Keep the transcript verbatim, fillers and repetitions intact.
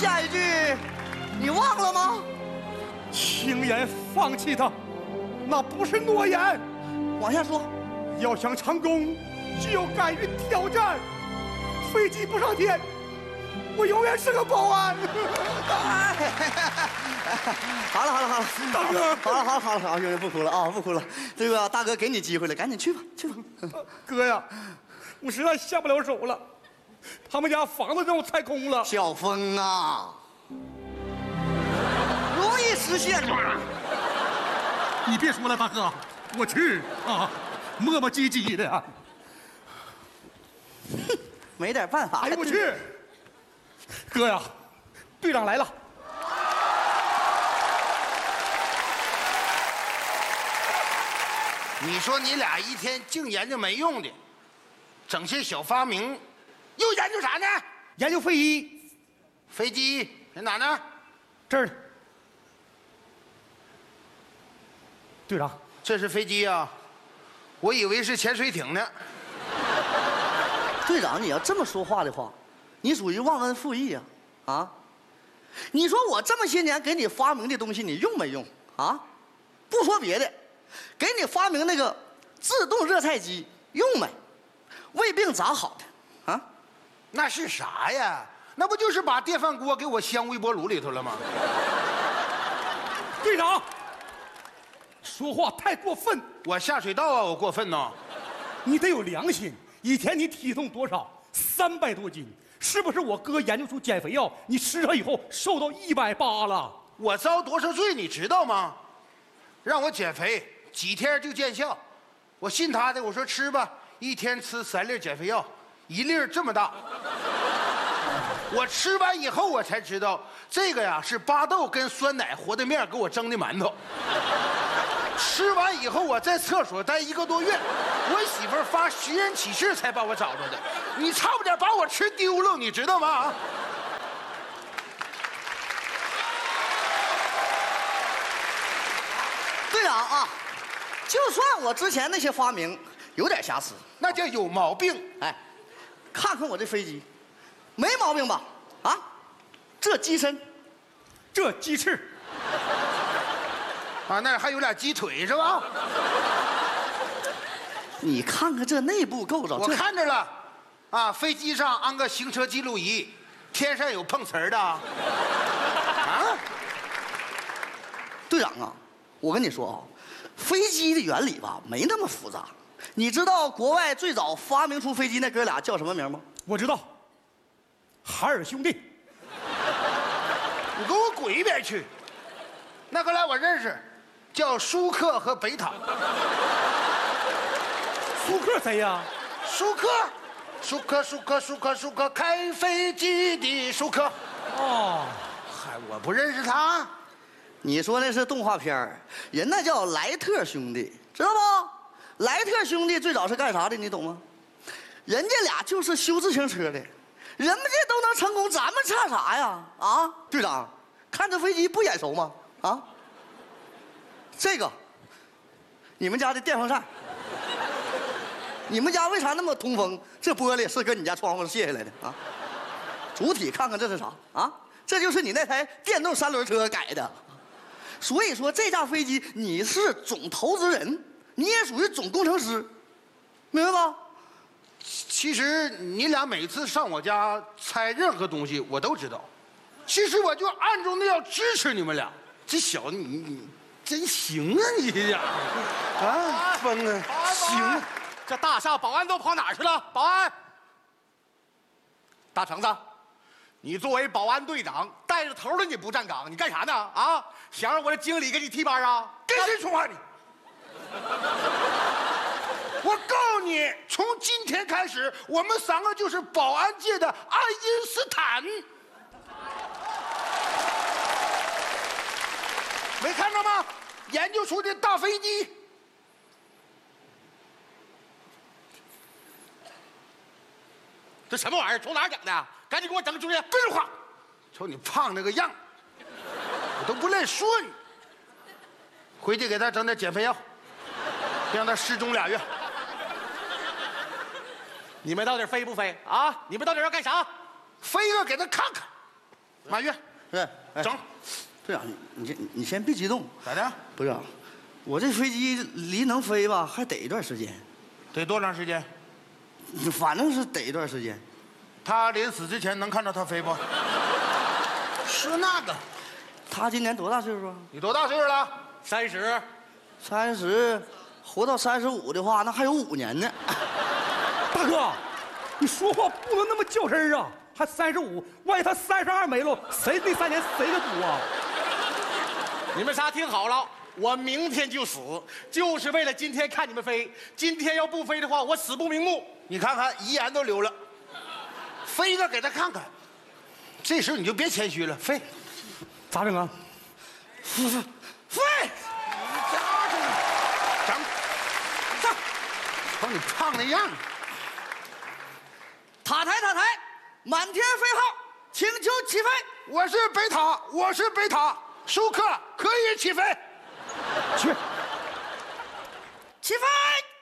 下一句你忘了吗？ 轻言放弃他，那不是诺言。 往下说。 要想成功，就要敢于挑战。飞机不上天，我永远是个保安。 好了好了好了， 大哥， 好了好了好了好了，兄弟不哭了啊，不哭了。这个大哥给你机会了，赶紧去吧去吧。 哥呀，我实在下不了手了，他们家房子让我拆空了。 小峰啊，容易实现吗？ 你别说了，大哥，我去啊，磨磨唧唧的。 哼，没点办法。 哎呦我去！哥呀，队长来了。 你说你俩一天净研究没用的，整些小发明，又研究啥呢？ 研究飞机。 飞机在哪呢？ 这儿呢。队长， 这是飞机啊，我以为是潜水艇呢。 队长，你要这么说话的话，你属于忘恩负义啊！啊，你说我这么些年给你发明的东西，你用没用啊？不说别的，给你发明那个自动热菜机用没？胃病咋好的啊？ 那是啥呀？那不就是把电饭锅给我镶微波炉里头了吗？ 队长，说话太过分！ 我下水道啊，我过分呢？ 你得有良心。以前你体重多少？三百多斤，是不是我哥研究出减肥药，你吃上以后瘦到一百八了？ 我遭多少罪你知道吗？让我减肥几天就见效，我信他的，我说吃吧，一天吃三粒减肥药，一粒这么大。我吃完以后我才知道，这个呀是巴豆跟酸奶和的面给我蒸的馒头。吃完以后，我在厕所待一个多月，我媳妇儿发寻人启事才把我找着的。你差不点把我吃丢了，你知道吗？ 队长啊，就算我之前那些发明有点瑕疵， 那叫有毛病。 哎，看看我这飞机，没毛病吧？啊，这机身， 这鸡翅。 啊，那还有俩鸡腿是吧？ 你看看这内部构造， 我看着了，啊，飞机上安个行车记录仪，天上有碰瓷儿的。啊， 队长啊，我跟你说啊，飞机的原理吧没那么复杂。你知道国外最早发明出飞机那哥俩叫什么名吗？ 我知道，海尔兄弟。 你给我滚一边去！那个来我认识。叫舒克和北塔。 舒克谁呀？ 舒克，舒克，舒克，舒克，舒克，开飞机的舒克。 哦， 嗨，我不认识他。 你说那是动画片儿，人那叫莱特兄弟，知道不？莱特兄弟最早是干啥的？你懂吗？人家俩就是修自行车的，人们这都能成功，咱们差啥呀？啊，队长，看这飞机不眼熟吗？啊？这个，你们家的电风扇，你们家为啥那么通风？这玻璃是跟你家窗户上卸下来的啊？主体看看这是啥啊？这就是你那台电动三轮车改的。所以说这架飞机你是总投资人，你也属于总工程师，明白吧？ 其实你俩每次上我家拆任何东西，我都知道。其实我就暗中的要支持你们俩。这小子你你。真行啊你这家伙啊，疯啊！行， 这大厦保安都跑哪儿去了？保安，大橙子，你作为保安队长，带着头的你不站岗，你干啥呢？啊，想让我的经理给你替班啊？ 跟谁说话你？我告诉你，从今天开始，我们三个就是保安界的爱因斯坦。没看到吗？研究出的大飞机， 这什么玩意儿？从哪儿整的？赶紧给我整出去！ 别说话！瞅你胖那个样，我都不赖说你。回去给他整点减肥药，让他失踪俩月。 你们到底飞不飞啊？你们到底要干啥？ 飞了给他看看。 马跃， 是，哎整， 队长，你你先你先别激动， 咋的？ 不是，我这飞机离能飞吧，还得一段时间， 得多长时间？ 反正是得一段时间。 他临死之前能看到他飞不？说那个， 他今年多大岁数啊？ 你多大岁数了？ 三十， 三十，活到三十五的话，那还有五年呢。 大哥，你说话不能那么较真儿啊！还三十五，万一他三十二没了，谁那三年谁的赌啊？ 你们仨听好了，我明天就死，就是为了今天看你们飞。今天要不飞的话，我死不瞑目。 你看看遗言都留了，飞着给他看看。这时候你就别谦虚了，飞， 咋整啊？ 飞， 整，上，瞅你胖那样。 塔台塔台，满天飞号，请求起飞。 我是贝塔，我是贝塔，舒克可以起飞。 去。 起飞！